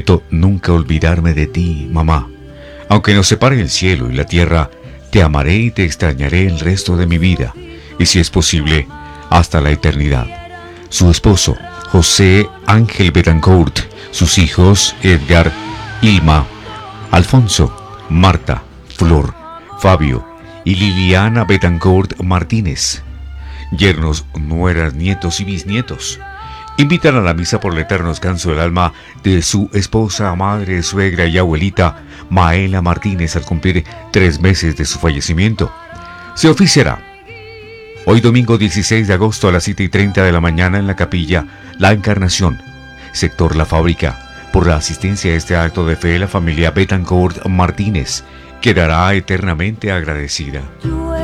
Prometo nunca olvidarme de ti, mamá. Aunque nos separe el cielo y la tierra, te amaré y te extrañaré el resto de mi vida, y si es posible, hasta la eternidad. Su esposo, José Ángel Betancourt, sus hijos, Edgar, Ilma, Alfonso, Marta, Flor, Fabio y Liliana Betancourt Martínez. Yernos, nueras, nietos y bisnietos. Invitan a la misa por el eterno descanso del alma de su esposa, madre, suegra y abuelita, Maela Martínez, al cumplir 3 meses de su fallecimiento. Se oficiará hoy domingo 16 de agosto a las 7:30 de la mañana en la capilla La Encarnación, sector La Fábrica. Por la asistencia a este acto de fe, la familia Betancourt Martínez quedará eternamente agradecida.